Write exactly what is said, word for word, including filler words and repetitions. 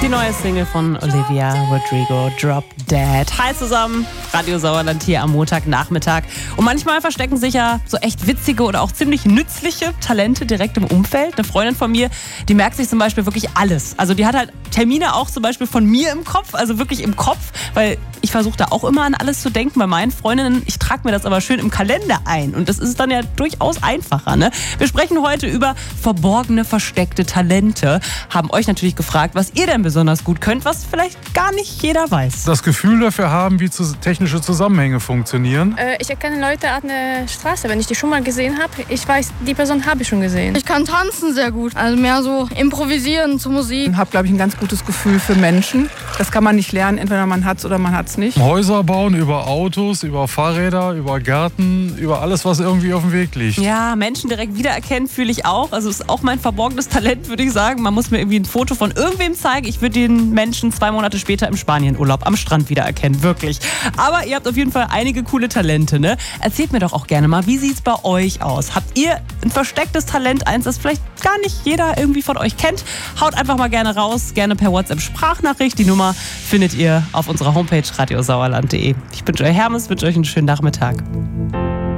Die neue Single von Olivia Rodrigo, Drop Dead. Hi zusammen, Radio Sauerland hier am Montagnachmittag. Und manchmal verstecken sich ja so echt witzige oder auch ziemlich nützliche Talente direkt im Umfeld. Eine Freundin von mir, die merkt sich zum Beispiel wirklich alles. Also die hat halt Termine auch zum Beispiel von mir im Kopf, also wirklich im Kopf, weil ich versuche da auch immer an alles zu denken. Bei meinen Freundinnen, ich trage mir das aber schön im Kalender ein. Und das ist dann ja durchaus einfacher, ne? Wir sprechen heute über verborgene, versteckte Talente. Haben euch natürlich gefragt, was ihr denn besonders gut könnt, was vielleicht gar nicht jeder weiß. Das Gefühl dafür haben, wie zu, technische Zusammenhänge funktionieren. Äh, ich erkenne Leute an der Straße, wenn ich die schon mal gesehen habe. Ich weiß, die Person habe ich schon gesehen. Ich kann tanzen sehr gut, also mehr so improvisieren zur Musik. Ich habe, glaube ich, ein ganz gutes Gefühl für Menschen. Das kann man nicht lernen, entweder man hat es oder man hat es nicht. Häuser bauen über Autos, über Fahrräder, über Gärten, über alles, was irgendwie auf dem Weg liegt. Ja, Menschen direkt wiedererkennen fühle ich auch. Also ist auch mein verborgenes Talent, würde ich sagen. Man muss mir irgendwie ein Foto von irgendwem zeigen. Ich würde den Menschen zwei Monate später im Spanienurlaub am Strand wiedererkennen, wirklich. Aber ihr habt auf jeden Fall einige coole Talente, ne? Erzählt mir doch auch gerne mal, wie sieht's bei euch aus? Habt ihr ein verstecktes Talent, eins, das vielleicht gar nicht jeder irgendwie von euch kennt? Haut einfach mal gerne raus, gerne per WhatsApp-Sprachnachricht. Die Nummer findet ihr auf unserer Homepage radio sauerland punkt de. Ich wünsche euch Hermes, wünsche euch einen schönen Nachmittag.